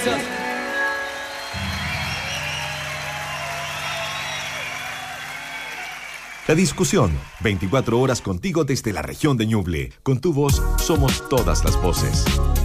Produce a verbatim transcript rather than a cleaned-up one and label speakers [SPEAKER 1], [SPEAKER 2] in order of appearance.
[SPEAKER 1] gracias.
[SPEAKER 2] La discusión, veinticuatro horas contigo desde la región de Ñuble. Con tu voz somos todas las voces.